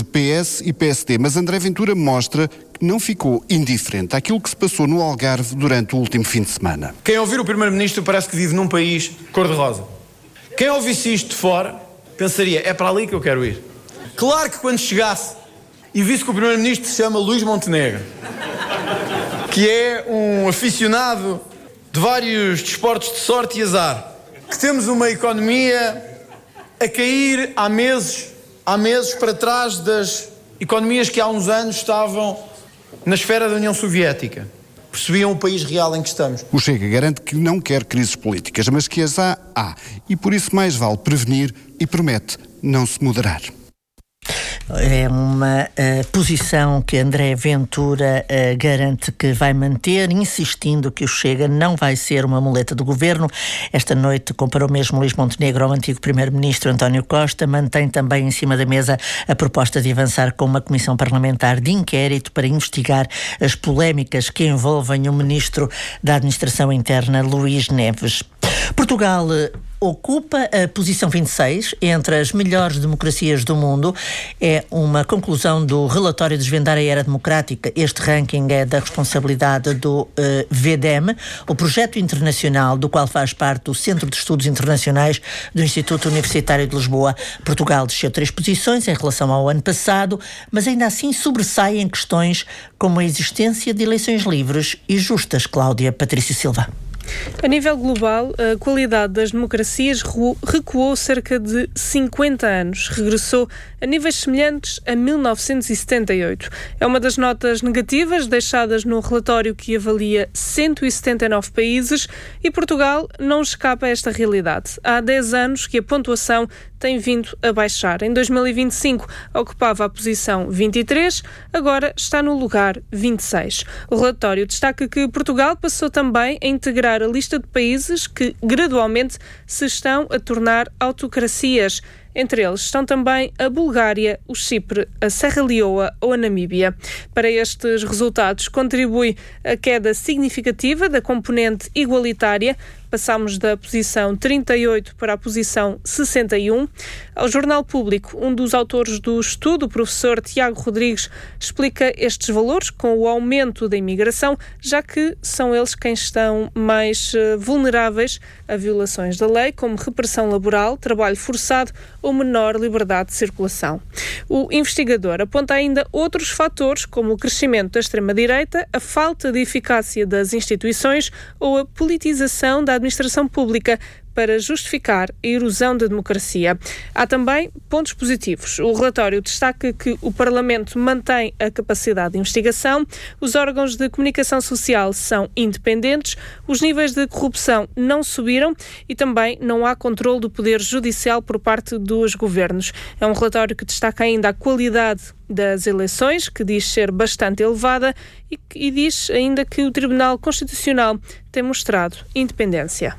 de PS e PSD, mas André Ventura mostra que não ficou indiferente àquilo que se passou no Algarve durante o último fim de semana. Quem ouvir o Primeiro-Ministro parece que vive num país cor-de-rosa. Quem ouvisse isto de fora pensaria, é para ali que eu quero ir. Claro que quando chegasse e visse que o Primeiro-Ministro se chama Luís Montenegro, que é um aficionado de vários desportos de sorte e azar, que temos uma economia a cair há meses para trás das economias que há uns anos estavam na esfera da União Soviética. Percebiam o país real em que estamos. O Chega garante que não quer crises políticas, mas que as há. E por isso mais vale prevenir e promete não se moderar. É uma posição que André Ventura garante que vai manter, insistindo que o Chega não vai ser uma muleta do governo. Esta noite comparou mesmo Luís Montenegro ao antigo primeiro-ministro António Costa. Mantém também em cima da mesa a proposta de avançar com uma comissão parlamentar de inquérito para investigar as polémicas que envolvem o ministro da Administração Interna, Luís Neves. Portugal ocupa a posição 26 entre as melhores democracias do mundo. É uma conclusão do relatório Desvendar a Era Democrática. Este ranking é da responsabilidade do VDEM, o projeto internacional do qual faz parte o Centro de Estudos Internacionais do Instituto Universitário de Lisboa. Portugal desceu 3 posições em relação ao ano passado, mas ainda assim sobressai em questões como a existência de eleições livres e justas. Cláudia Patrício Silva. A nível global, a qualidade das democracias recuou cerca de 50 anos. Regressou a níveis semelhantes a 1978. É uma das notas negativas deixadas no relatório que avalia 179 países e Portugal não escapa a esta realidade. Há 10 anos que a pontuação tem vindo a baixar. Em 2025 ocupava a posição 23, agora está no lugar 26. O relatório destaca que Portugal passou também a integrar a lista de países que gradualmente se estão a tornar autocracias. Entre eles estão também a Bulgária, o Chipre, a Serra Leoa ou a Namíbia. Para estes resultados contribui a queda significativa da componente igualitária. Passámos da posição 38 para a posição 61. Ao Jornal Público, um dos autores do estudo, o professor Tiago Rodrigues, explica estes valores com o aumento da imigração, já que são eles quem estão mais vulneráveis a violações da lei, como repressão laboral, trabalho forçado ou menor liberdade de circulação. O investigador aponta ainda outros fatores, como o crescimento da extrema-direita, a falta de eficácia das instituições ou a politização da administração pública para justificar a erosão da democracia. Há também pontos positivos. O relatório destaca que o Parlamento mantém a capacidade de investigação, os órgãos de comunicação social são independentes, os níveis de corrupção não subiram e também não há controle do poder judicial por parte dos governos. É um relatório que destaca ainda a qualidade das eleições, que diz ser bastante elevada e diz ainda que o Tribunal Constitucional tem mostrado independência.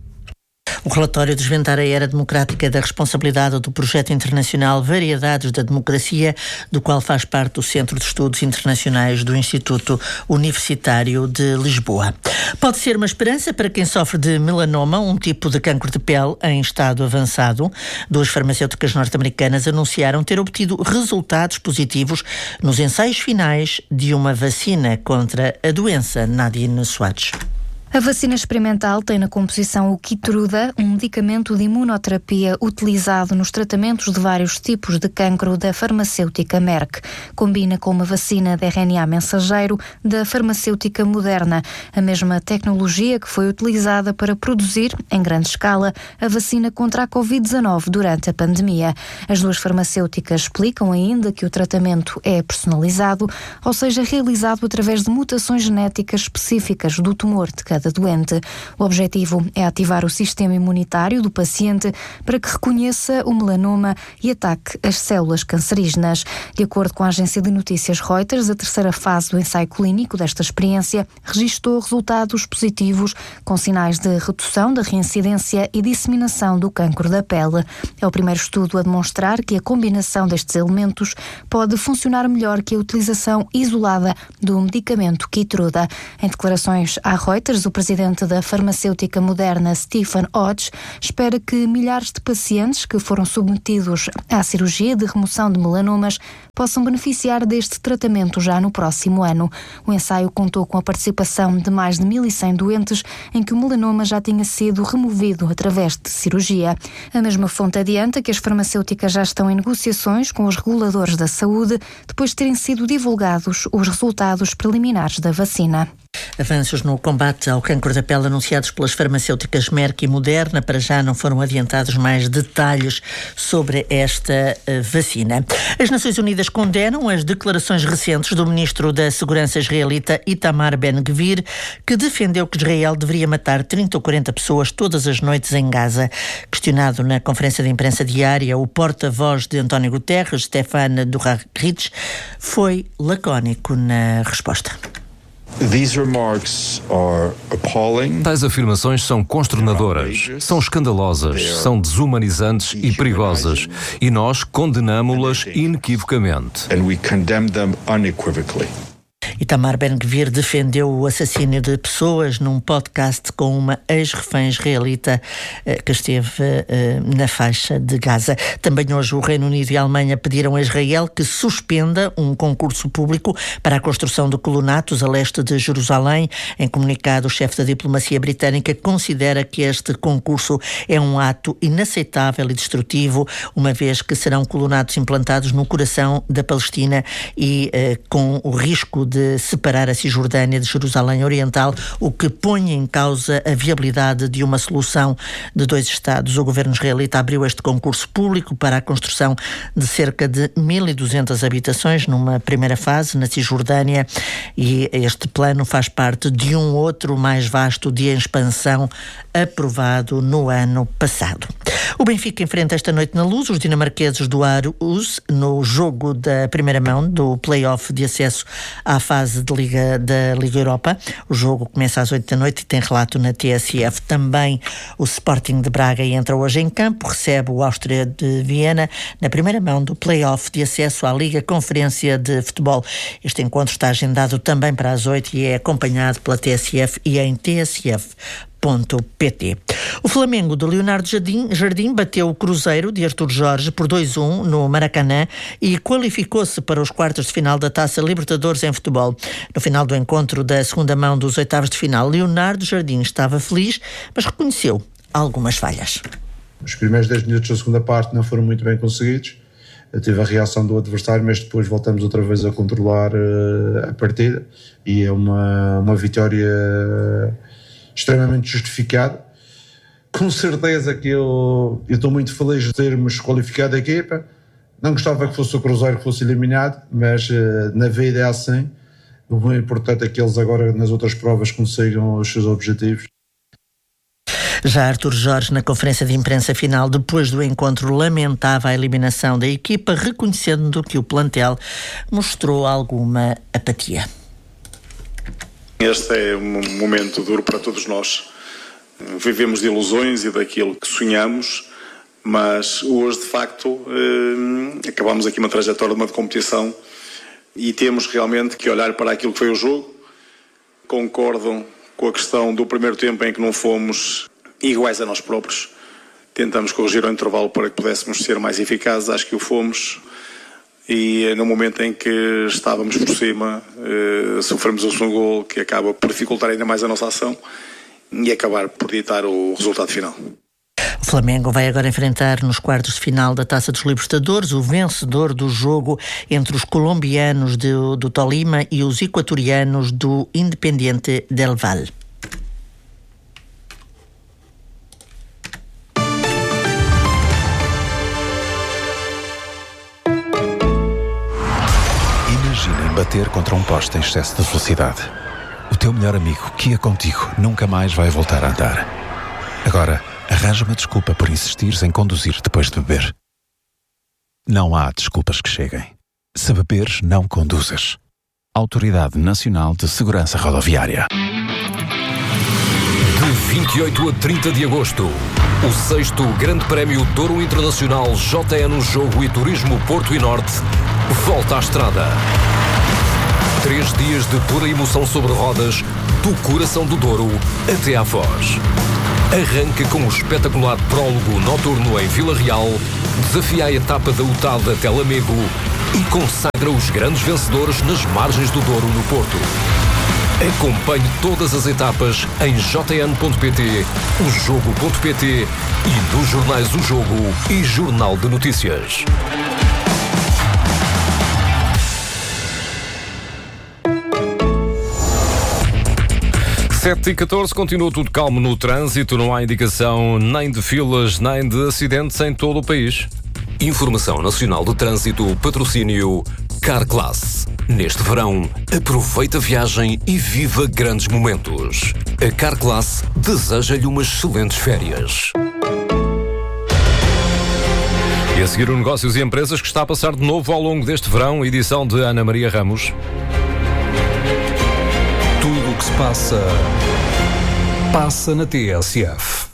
O relatório Desvendar a Era Democrática da responsabilidade do projeto internacional Variedades da Democracia, do qual faz parte o Centro de Estudos Internacionais do Instituto Universitário de Lisboa. Pode ser uma esperança para quem sofre de melanoma, um tipo de cancro de pele em estado avançado. 2 farmacêuticas norte-americanas anunciaram ter obtido resultados positivos nos ensaios finais de uma vacina contra a doença. Nadine Soares. A vacina experimental tem na composição o Keytruda, um medicamento de imunoterapia utilizado nos tratamentos de vários tipos de cancro da farmacêutica Merck. Combina com uma vacina de RNA mensageiro da farmacêutica Moderna, a mesma tecnologia que foi utilizada para produzir, em grande escala, a vacina contra a Covid-19 durante a pandemia. As 2 farmacêuticas explicam ainda que o tratamento é personalizado, ou seja, realizado através de mutações genéticas específicas do tumor de cada doente. O objetivo é ativar o sistema imunitário do paciente para que reconheça o melanoma e ataque as células cancerígenas. De acordo com a agência de notícias Reuters, a 3ª fase do ensaio clínico desta experiência registou resultados positivos com sinais de redução da reincidência e disseminação do cancro da pele. É o primeiro estudo a demonstrar que a combinação destes elementos pode funcionar melhor que a utilização isolada do medicamento Keytruda. Em declarações à Reuters, o o presidente da farmacêutica Moderna, Stephen Hodge, espera que milhares de pacientes que foram submetidos à cirurgia de remoção de melanomas possam beneficiar deste tratamento já no próximo ano. O ensaio contou com a participação de mais de 1.100 doentes em que o melanoma já tinha sido removido através de cirurgia. A mesma fonte adianta que as farmacêuticas já estão em negociações com os reguladores da saúde depois de terem sido divulgados os resultados preliminares da vacina. Avanços no combate ao cancro da pele anunciados pelas farmacêuticas Merck e Moderna. Para já não foram adiantados mais detalhes sobre esta vacina. As Nações Unidas condenam as declarações recentes do ministro da Segurança israelita Itamar Ben-Gvir, que defendeu que Israel deveria matar 30 ou 40 pessoas todas as noites em Gaza. Questionado na conferência de imprensa diária, o porta-voz de António Guterres, Stefan Dujarric, foi lacónico na resposta. Tais afirmações são consternadoras, são escandalosas, são desumanizantes e perigosas, e nós condenamo-las inequivocamente. Itamar Ben-Gvir defendeu o assassínio de pessoas num podcast com uma ex-refém israelita que esteve na faixa de Gaza. Também hoje o Reino Unido e a Alemanha pediram a Israel que suspenda um concurso público para a construção de colonatos a leste de Jerusalém. Em comunicado, o chefe da diplomacia britânica considera que este concurso é um ato inaceitável e destrutivo, uma vez que serão colonatos implantados no coração da Palestina e com o risco de separar a Cisjordânia de Jerusalém Oriental, o que põe em causa a viabilidade de uma solução de dois Estados. O governo israelita abriu este concurso público para a construção de cerca de 1.200 habitações numa primeira fase na Cisjordânia, e este plano faz parte de um outro mais vasto de expansão aprovado no ano passado. O Benfica enfrenta esta noite na Luz os dinamarqueses do Aarhus no jogo da primeira mão do play-off de acesso à fase de da Liga Europa. O jogo começa às 8 da noite e tem relato na TSF. Também o Sporting de Braga entra hoje em campo, recebe o Áustria de Viena na primeira mão do play-off de acesso à Liga Conferência de Futebol. Este encontro está agendado também para as 8 e é acompanhado pela TSF e em tsf.pt. O Flamengo de Leonardo Jardim bateu o Cruzeiro de Artur Jorge por 2-1 no Maracanã e qualificou-se para os quartos de final da Taça Libertadores em futebol. No final do encontro da segunda mão dos oitavos de final, Leonardo Jardim estava feliz, mas reconheceu algumas falhas. Os primeiros 10 minutos da segunda parte não foram muito bem conseguidos. Eu tive a reação do adversário, mas depois voltamos outra vez a controlar a partida e é uma vitória extremamente justificada. Com certeza que eu estou muito feliz de termos qualificado a equipa. Não gostava que fosse o Cruzeiro que fosse eliminado, mas na vida é assim. O importante é que eles agora nas outras provas consigam os seus objetivos. Já Artur Jorge, na conferência de imprensa final depois do encontro, lamentava a eliminação da equipa, reconhecendo que o plantel mostrou alguma apatia. Este é um momento duro para todos nós. Vivemos de ilusões e daquilo que sonhamos, mas hoje, de facto, acabamos aqui uma trajetória de uma competição e temos realmente que olhar para aquilo que foi o jogo. Concordo com a questão do primeiro tempo em que não fomos iguais a nós próprios. Tentamos corrigir o intervalo para que pudéssemos ser mais eficazes, acho que o fomos. E no momento em que estávamos por cima, sofremos o segundo gol, que acaba por dificultar ainda mais a nossa ação e acabar por ditar o resultado final. O Flamengo vai agora enfrentar nos quartos de final da Taça dos Libertadores o vencedor do jogo entre os colombianos do Tolima e os equatorianos do Independiente del Valle. Imaginem bater contra um poste em excesso de velocidade. O teu melhor amigo, que ia contigo, nunca mais vai voltar a andar. Agora, arranja uma desculpa por insistires em conduzir depois de beber. Não há desculpas que cheguem. Se beberes, não conduzas. Autoridade Nacional de Segurança Rodoviária. De 28 a 30 de agosto, o 6º Grande Prémio Douro Internacional JN Jogo e Turismo Porto e Norte volta à estrada. 3 dias de pura emoção sobre rodas, do coração do Douro até à Foz. Arranca com o espetacular prólogo noturno em Vila Real, desafia a etapa da UTAD até Lamego e consagra os grandes vencedores nas margens do Douro no Porto. Acompanhe todas as etapas em jn.pt, ojogo.pt e nos jornais O Jogo e Jornal de Notícias. Sete e 14, continua tudo calmo no trânsito, não há indicação nem de filas nem de acidentes em todo o país. Informação Nacional de Trânsito, patrocínio Carclass. Neste verão, aproveita a viagem e viva grandes momentos. A Carclass deseja-lhe umas excelentes férias. E a seguir o Negócios e Empresas que está a passar de novo ao longo deste verão, edição de Ana Maria Ramos. Tudo o que se passa na TSF.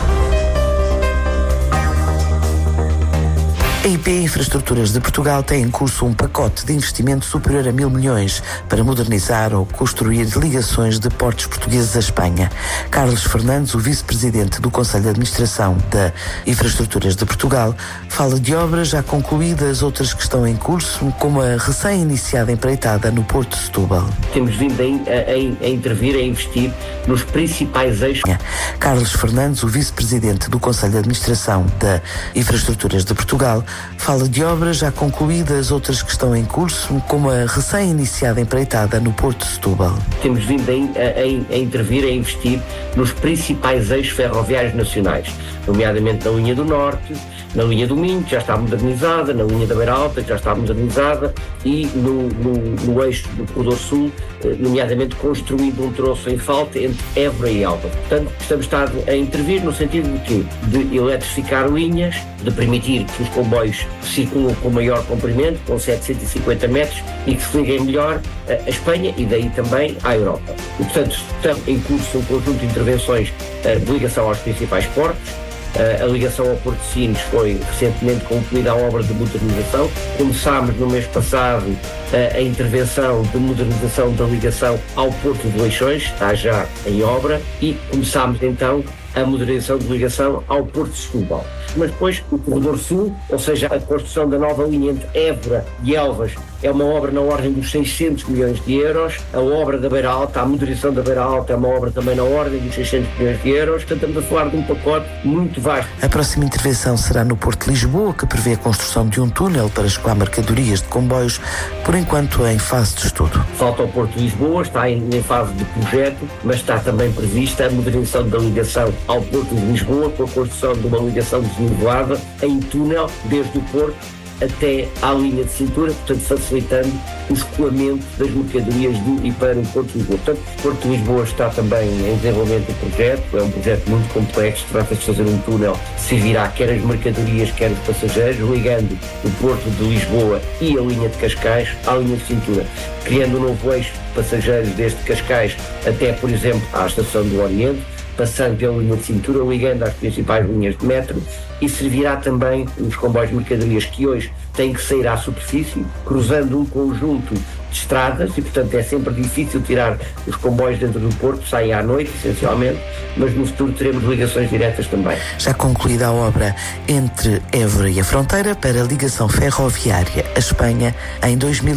A IP Infraestruturas de Portugal tem em curso um pacote de investimento superior a 1.000 milhões para modernizar ou construir ligações de portos portugueses à Espanha. Carlos Fernandes, o vice-presidente do Conselho de Administração da Infraestruturas de Portugal, fala de obras já concluídas, outras que estão em curso, como a recém-iniciada empreitada no Porto de Setúbal. Temos vindo a intervir, a investir nos principais eixos. Carlos Fernandes, o vice-presidente do Conselho de Administração da Infraestruturas de Portugal, fala de obras já concluídas, outras que estão em curso, como a recém-iniciada empreitada no Porto de Setúbal. Temos vindo a intervir, a investir nos principais eixos ferroviários nacionais, nomeadamente na linha do Norte, na linha do Minho, que já está modernizada, na linha da Beira Alta, que já está modernizada, e no eixo do Corredor Sul, nomeadamente construindo um troço em falta entre Évora e Elva. Portanto, estamos a intervir no sentido de quê? De eletrificar linhas, de permitir que os comboios circulem com maior comprimento, com 750 metros, e que se liguem melhor a Espanha e daí também à Europa. E, portanto, está em curso um conjunto de intervenções de ligação aos principais portos. A ligação ao Porto de Sines foi recentemente concluída a obra de modernização. Começámos no mês passado a intervenção de modernização da ligação ao Porto de Leixões, está já em obra, e começámos então a modernização de ligação ao Porto de Setúbal. Mas depois o Corredor Sul, ou seja, a construção da nova linha entre Évora e Elvas, é uma obra na ordem dos 600 milhões de euros. A obra da Beira Alta, a modernização da Beira Alta, é uma obra também na ordem dos 600 milhões de euros. Portanto, estamos a falar de um pacote muito vasto. A próxima intervenção será no Porto de Lisboa, que prevê a construção de um túnel para escoar mercadorias de comboios, por enquanto em fase de estudo. Falta ao Porto de Lisboa, está em fase de projeto, mas está também prevista a modernização da ligação ao Porto de Lisboa, com a construção de uma ligação desnivelada em túnel desde o Porto até à linha de cintura, portanto facilitando o escoamento das mercadorias do e para o Porto de Lisboa. Portanto, o Porto de Lisboa está também em desenvolvimento do projeto, é um projeto muito complexo, trata-se de fazer um túnel que servirá quer as mercadorias, quer os passageiros, ligando o Porto de Lisboa e a linha de Cascais à linha de cintura, criando um novo eixo de passageiros desde Cascais até, por exemplo, à Estação do Oriente, passando pela linha de cintura, ligando às principais linhas de metro, e servirá também os comboios de mercadorias que hoje têm que sair à superfície, cruzando um conjunto de estradas, e portanto é sempre difícil tirar os comboios dentro do Porto, saem à noite essencialmente, mas no futuro teremos ligações diretas também. Já concluída a obra entre Évora e a fronteira para a ligação ferroviária à Espanha em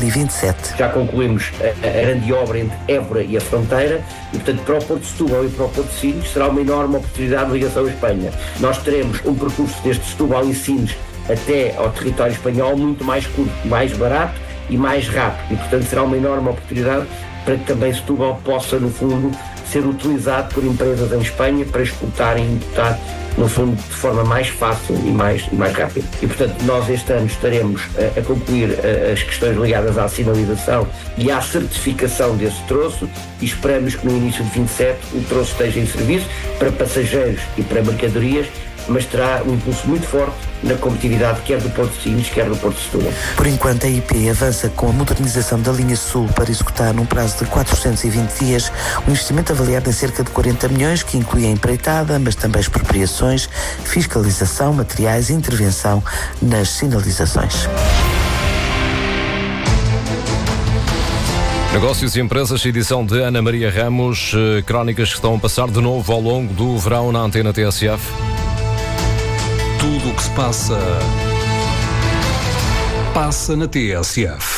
2027. Já concluímos a grande obra entre Évora e a fronteira, e portanto para o Porto de Setúbal e para o Porto de Sines será uma enorme oportunidade de ligação à Espanha. Nós teremos um percurso desde Setúbal e Sines até ao território espanhol muito mais curto, mais barato e mais rápido, e portanto será uma enorme oportunidade para que também Setúbal possa, no fundo, ser utilizado por empresas em Espanha para exportar e importar, no fundo, de forma mais fácil e mais rápida. E portanto nós este ano estaremos a concluir as questões ligadas à sinalização e à certificação desse troço, e esperamos que no início de 27 o troço esteja em serviço para passageiros e para mercadorias, mas terá um impulso muito forte na competitividade quer do Porto de Sines, quer do Porto de Setúbal. Por enquanto, a IP avança com a modernização da linha Sul para executar num prazo de 420 dias um investimento avaliado em cerca de 40 milhões, que inclui a empreitada, mas também expropriações, fiscalização, materiais e intervenção nas sinalizações. Negócios e empresas, edição de Ana Maria Ramos, crónicas que estão a passar de novo ao longo do verão na Antena TSF. Tudo o que se passa na TSF.